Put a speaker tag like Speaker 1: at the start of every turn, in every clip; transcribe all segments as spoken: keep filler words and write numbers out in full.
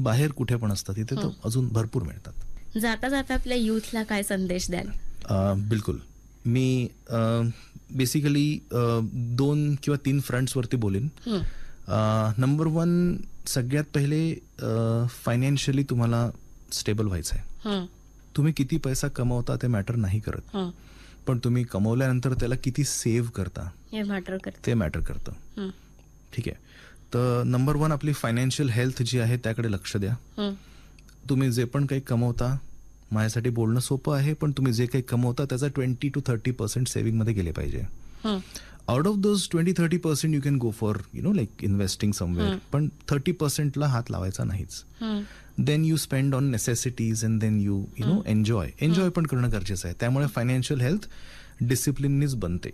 Speaker 1: बाहेर कुठे पण असतात तिथे तर अजून भरपूर मिळतात.
Speaker 2: जाता जाता आपल्या युथला काय संदेश द्याल?
Speaker 1: बिलकुल. मी बेसिकली दोन किंवा तीन फ्रंट्सवरती बोलेन. नंबर वन, सगळ्यात पहिले फायनान्शियली तुम्हाला स्टेबल व्हायचं आहे. तुम्ही किती पैसा कमवता ते मॅटर नाही करत, पण तुम्ही कमवल्यानंतर त्याला किती सेव्ह करता
Speaker 2: हे मॅटर करतं,
Speaker 1: ते मॅटर करतं. ठीक आहे. तर नंबर वन, आपली फायनान्शियल हेल्थ जी आहे त्याकडे लक्ष द्या. तुम्ही जे पण काही कमवता, माझ्यासाठी बोलणं सोपं आहे, पण तुम्ही जे काही कमवता त्याचा twenty two thirty percent saving मध्ये गेले पाहिजे. Out of those twenty thirty percent you can go for you know like investing somewhere, पण थर्टी पर्सेंटला हात लावायचा नाहीच. Then you spend on necessities and then you you know enjoy enjoy पण करणं गरजेचं आहे. त्यामुळे फायनान्शियल हेल्थ डिसिप्लिननीच बनते.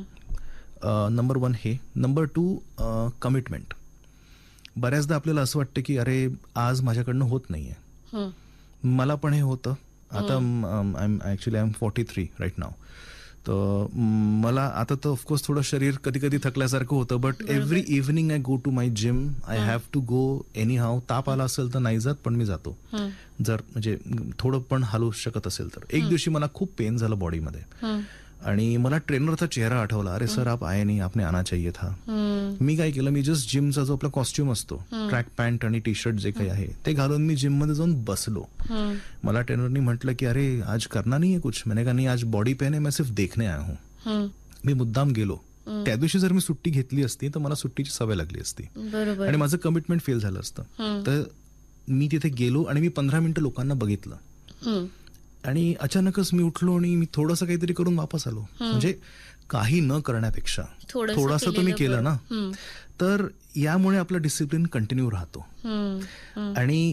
Speaker 1: नंबर वन हे. Number two, commitment. बऱ्याचदा आपल्याला असं वाटतं की अरे आज माझ्याकडनं होत नाहीये. मला पण हे होतं. आता I am actually I am forty three write नाव. तर मला आता तर ऑफकोर्स थोडं शरीर कधी कधी थकल्यासारखं होतं, but every evening I go to my gym. I have to go any हाव. ताप आला असेल तर नाही जात, पण मी जातो. जर म्हणजे थोडं पण हलू शकत असेल तर. एक दिवशी मला खूप पेन झालं बॉडीमध्ये आणि मला ट्रेनरचा चेहरा आठवला. अरे सर, आप आए नहीं, आपने आना चाहिए था. मी काय केलं, मी जस्ट जिमचा जो आपला कॉस्ट्युम असतो, ट्रॅक पॅन्ट आणि टी शर्ट जे काही आहे ते घालून मी जिम मध्ये जाऊन बसलो. मला ट्रेनरनी म्हटलं की अरे आज करना नहीं है कुछ. मैंने कहा नहीं, आज बॉडी पेन है, मैं सिर्फ देखने आया हूँ. मी मुद्दाम गेलो. त्या दिवशी जर मी सुट्टी घेतली असती तर मला सुट्टीची सवय लागली असती आणि माझं कमिटमेंट फेल झालं असतं. तर मी तिथे गेलो आणि मी पंधरा मिनिटं लोकांना बघितलं आणि अचानकच मी उठलो आणि मी थोडंसं काहीतरी करून वापस आलो. म्हणजे काही न करण्यापेक्षा थोडंसं तुम्ही केलं ना, तर यामुळे आपला डिसिप्लिन कंटिन्यू राहतो. आणि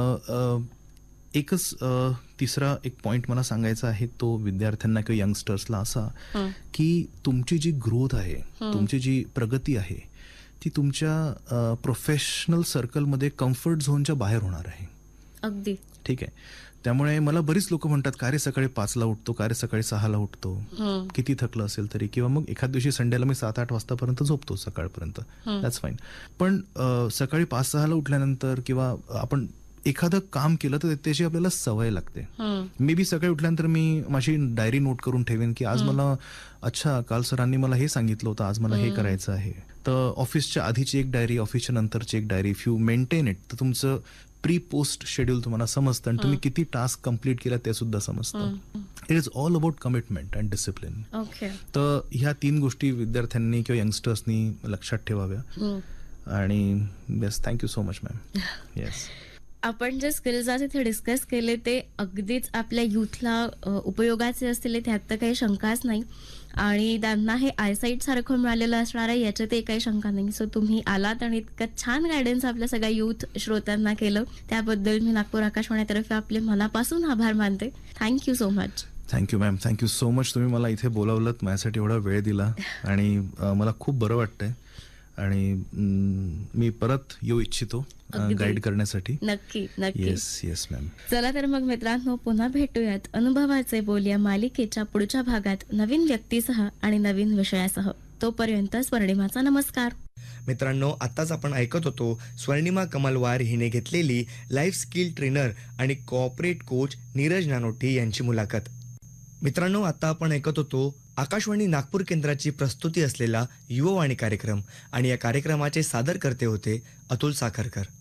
Speaker 1: एकच तिसरा एक पॉइंट मला सांगायचा आहे तो विद्यार्थ्यांना किंवा यंगस्टर्सला असा की तुमची जी ग्रोथ आहे, तुमची जी प्रगती आहे ती तुमच्या प्रोफेशनल सर्कलमध्ये कम्फर्ट झोनच्या बाहेर होणार आहे.
Speaker 2: अगदी
Speaker 1: ठीक आहे. त्यामुळे मला बरीच लोक म्हणतात का रे सकाळी पाचला उठतो, का रे सकाळी सहाला उठतो, किती थकलं असेल तरी, किंवा मग एखाद दिवशी संडेला मी सात आठ वाजतापर्यंत झोपतो सकाळपर्यंत. That's fine. पण सकाळी पाच सहाला उठल्यानंतर किंवा आपण एखादं काम केलं तर त्याची आपल्याला सवय लागते. मे बी सकाळी उठल्यानंतर मी माझी डायरी नोट करून ठेवेन की आज मला अच्छा काल सरांनी मला हे सांगितलं होतं, आज मला हे करायचं आहे. तर ऑफिसच्या आधीची एक डायरी, ऑफिसच्या नंतरची एक diary, if you maintain it तर तुमचं प्री पोस्ट शेड्यूल तुम्हाला समजतं आणि तुम्ही किती टास्क कम्प्लीट केला ते सुद्धा समजतं. It is all about commitment and discipline. तर ह्या तीन गोष्टी विद्यार्थ्यांनी किंवा यंगस्टर्सनी लक्षात ठेवाव्या. आणि yes, thank you so much ma'am. Yes,
Speaker 2: आपण जे स्किल्स आज इथे डिस्कस केले ते अगदीच आपल्या युथला उपयोगाचे असतील त्यात तर काही शंकाच नाही. आणि त्यांना हे आयसाईट सारखं मिळालेलं असणार आहे याच्यात काही शंका नाही. सो तुम्ही आलात आणि इतकं छान गायडन्स आपल्या सगळ्या युथ श्रोत्यांना केलं त्याबद्दल मी नागपूर आकाशवाणीतर्फे आपले मनापासून आभार मानते. Thank you so much.
Speaker 1: Thank you ma'am, thank you so much. तुम्ही मला इथे बोलावलं, माझ्यासाठी एवढा वेळ दिला आणि मला खूप बरं वाटतंय आणि मी परत येऊ इच्छितो गाईड करण्यासाठी.
Speaker 2: नक्की नक्की.
Speaker 1: Yes yes ma'am.
Speaker 2: चला तर मग मित्रांनो, पुन्हा भेटूयात अनुभवाचे बोल या मालिकेच्या पुढच्या भागात नवीन व्यक्तीसह आणि नवीन विषयासह. तोपर्यंत स्वर्णिमाचा नमस्कार.
Speaker 3: मित्रांनो, आताच आपण ऐकत होतो स्वर्णिमा कमलवार हिने घेतलेली लाईफ स्किल ट्रेनर आणि कॉर्पोरेट कोच नीरज नानोटी यांची मुलाखत. मित्रांनो, आता आपण ऐकत होतो आकाशवाणी नागपूर केंद्राची प्रस्तुती असलेला युववाणी कार्यक्रम आणि या कार्यक्रमाचे सादर करते होते अतुल साखरकर.